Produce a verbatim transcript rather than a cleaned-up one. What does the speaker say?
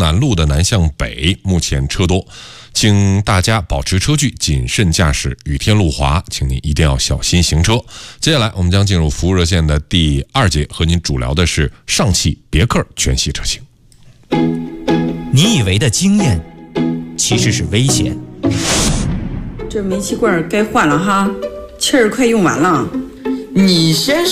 南路的南向北目前车多，请大家保持车距，谨慎驾驶。雨天路滑，请您一定要小心行车。接下来我们将进入服务热线的第二节，和您主聊的是上汽别克全系车型。 你以为的经验其实是危险。 这煤气罐该换了哈，气儿快用完了。 你先